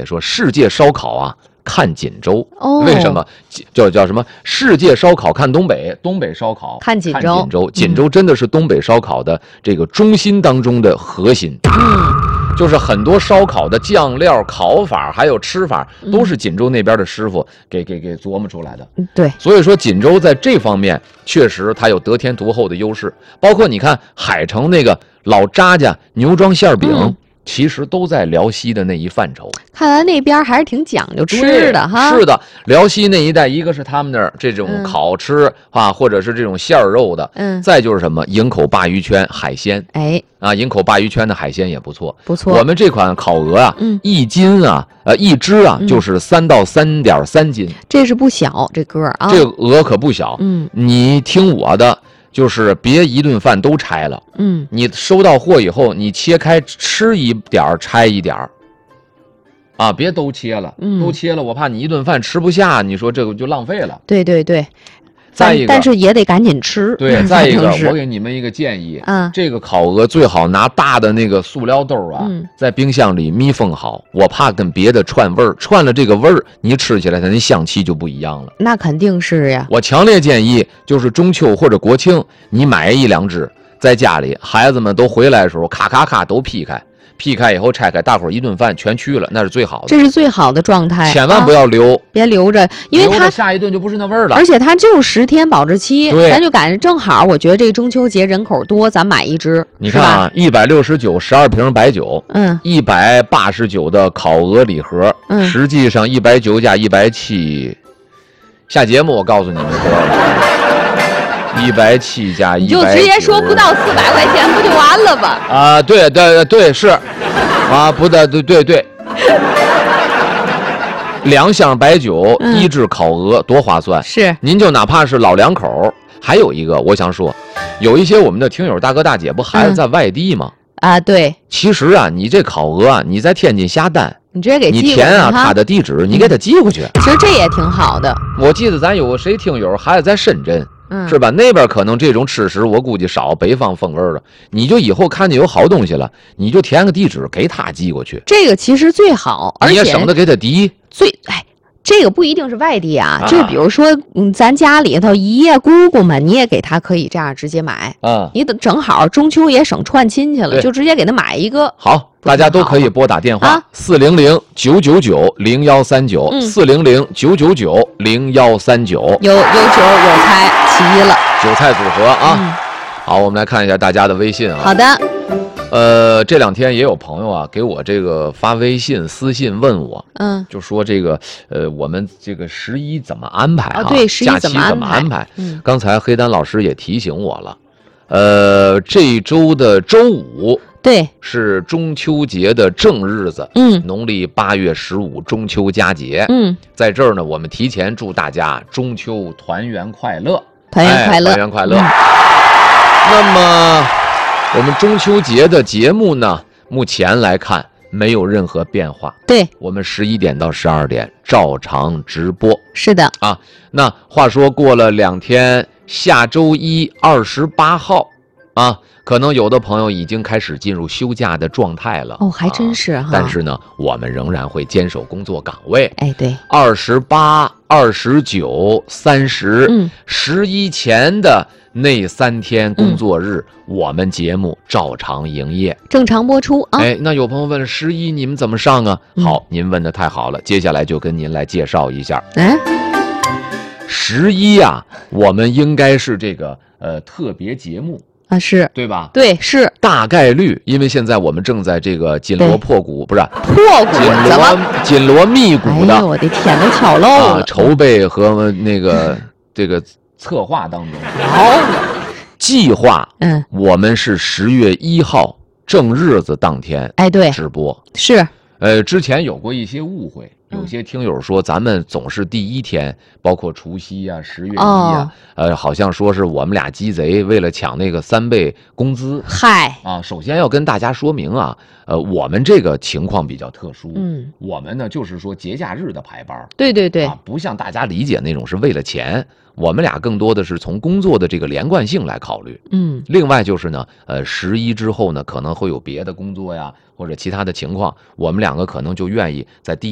北说世界烧烤啊看锦州， 为什么叫什么世界烧烤看东北，东北烧烤看锦州， 锦州真的是东北烧烤的这个中心当中的核心。就是很多烧烤的酱料、烤法还有吃法，都是锦州那边的师傅给琢磨出来的。 对， 所以说锦州在这方面确实它有得天独厚的优势。包括你看海城那个老张家牛庄馅饼，其实都在辽西的那一范畴。 看来那边还是挺讲究吃的哈。 是的，辽西那一带，一个是他们那儿这种烤吃啊，或者是这种馅肉的，再就是什么营口鲅鱼圈海鲜，营口鲅鱼圈的海鲜也不错， 不错。 我们这款烤鹅啊，一斤啊，一只啊，就是3到3.3斤， 这是不小，这个啊， 这个鹅可不小。你听我的。就是别一顿饭都拆了，你收到货以后，你切开吃一点拆一点啊，别都切了，都切了，我怕你一顿饭吃不下，你说这个就浪费了。 对对对。 再一个， 但是也得赶紧吃。 对，再一个，我给你们一个建议，这个烤鹅最好拿大的那个塑料兜啊，在冰箱里密封好，我怕跟别的串味儿，串了这个味儿，你吃起来它那香气就不一样了。 那肯定是呀。 我强烈建议，就是中秋或者国庆，你买1、2只，在家里孩子们都回来的时候，咔咔咔都劈开以后拆开，大伙儿一顿饭全去了，那是最好的。 这是最好的状态， 千万不要留， 别留着，因为它下一顿就不是那味儿了。 而且它就10天保质期，咱就赶上正好。我觉得这个中秋节人口多，咱买一只。 你看啊，169 12瓶白酒，189的烤鹅礼盒，实际上190加170，下节目我告诉你们多少。170加190， 你就直接说不到400块钱不就完了吧？ 啊，对是，啊不的对，2箱白酒，1只烤鹅，多划算！ 是， 您就哪怕是老两口，还有一个我想说，有一些我们的听友大哥大姐不孩子在外地吗？ 啊，对。 其实啊，你这烤鹅啊，你在天津下单。 你直接给寄过去， 你填啊他的地址，你给他寄过去。 其实这也挺好的。 我记得咱有个谁听友孩子在深圳，是吧？那边可能这种吃食我估计少，北方风味的。你就以后看见有好东西了，你就填个地址给他寄过去。 这个其实最好，而且你也省得给他递。 这个不一定是外地啊，这比如说，咱家里头姨爷姑姑们，你也给他可以这样直接买。你等正好中秋也省串亲戚了，就直接给他买一个。 好，大家都可以拨打电话400-999-0139，400-999-0139。有酒有菜，齐了。 韭菜组合啊。好，我们来看一下大家的微信啊。 好的。 这2天也有朋友啊给我这个发微信私信问我，就说这个我们这个11怎么安排啊？ 对 ，11怎么安排？刚才黑丹老师也提醒我了，这周的周5 对是中秋节的正日子，农历8月15中秋佳节，在这儿呢，我们提前祝大家中秋团圆快乐， 团圆快乐， 团圆快乐。那么。我们中秋节的节目呢，目前来看没有任何变化。 对， 我们11点到12点照常直播。 是的啊，那话说过了2天，下周一28号啊，可能有的朋友已经开始进入休假的状态了。 还真是哈。 但是呢，我们仍然会坚守工作岗位。 对 ，28、29、30，11前的那3天工作日，我们节目照常营业， 正常播出啊。 那有朋友问11你们怎么上啊？好，您问的太好了，接下来就跟您来介绍一下。11啊，我们应该是这个特别节目。 是对吧？ 对，是大概率，因为现在我们正在这个紧锣破鼓，不是破鼓， 紧锣密鼓的， 我的天，都跳漏了， 筹备和那个这个策划当中。计划，我们是10月1号正日子当天， 对， 直播是。 之前有过一些误会，有些听友说咱们总是第1天，包括除夕啊、10月1啊，好像说是我们俩鸡贼，为了抢那个3倍工资。首先要跟大家说明啊，我们这个情况比较特殊，我们呢就是说节假日的排班， 对， 不像大家理解那种是为了钱。我们俩更多的是从工作的这个连贯性来考虑。另外就是呢，11之后呢，可能会有别的工作呀，或者其他的情况，我们2个可能就愿意在第